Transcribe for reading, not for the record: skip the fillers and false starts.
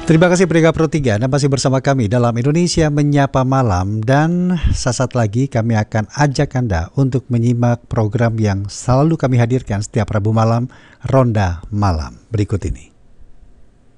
Terima kasih pendengar Pro 3, Anda masih bersama kami dalam Indonesia Menyapa Malam, dan sesaat lagi kami akan ajak Anda untuk menyimak program yang selalu kami hadirkan setiap Rabu malam, Ronda Malam. Berikut ini.